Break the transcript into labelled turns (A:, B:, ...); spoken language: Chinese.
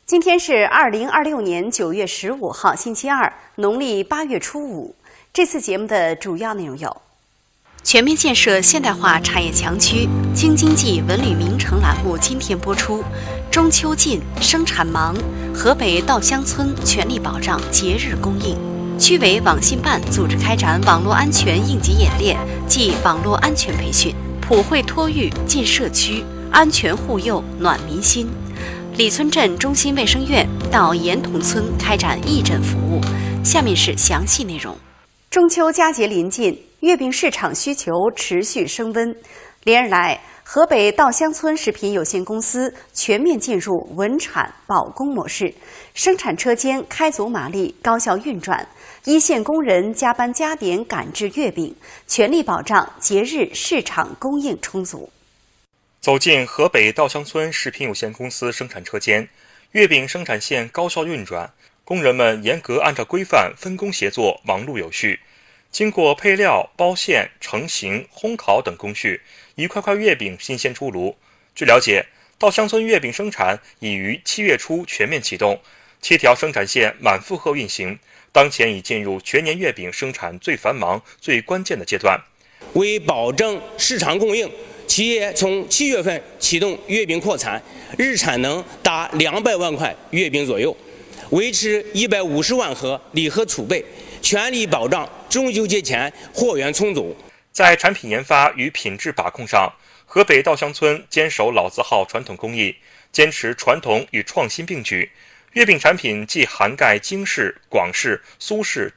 A: 今天是2026年9月15号，星期二，农历8月初5。这次节目的主要内容有：全面建设现代化产业强区，京津冀文旅名城栏目今天播出。中秋近，生产忙，河北稻香村全力保障节日供应。区委网信办组织开展网络安全应急演练暨网络安全培训，普惠托育进社区，安全护佑暖民心。李村镇中心卫生院到岩洞村开展义诊服务。下面是详细内容。中秋佳节临近，月饼市场需求持续升温。连日来，河北稻香村食品有限公司全面进入稳产保供模式，生产车间开足马力，高效运转，一线工人加班加点赶制月饼，全力保障节日市场供应充足。
B: 走进河北稻香村食品有限公司生产车间，月饼生产线高效运转，工人们严格按照规范分工协作，忙碌有序。经过配料、包馅、成型、烘烤等工序，一块块月饼新鲜出炉。据了解，稻香村月饼生产已于7月初全面启动，7条生产线满负荷运行，当前已进入全年月饼生产最繁忙、最关键的阶段。
C: 为保证市场供应，企业从7月份启动月饼扩产，日产能达200万块月饼左右，维持150万盒礼盒储备，全力保障中秋节前货源充足。
B: 在产品研发与品质把控上，河北稻香村坚守老字号传统工艺，坚持传统与创新并举。月饼产品既涵盖京式、广式、苏式